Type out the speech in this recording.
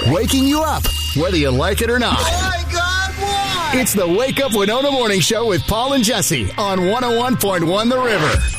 waking you up, whether you like it or not. Oh, my God, why? It's the Wake Up Winona Morning Show with Paul and Jesse on 101.1 The River.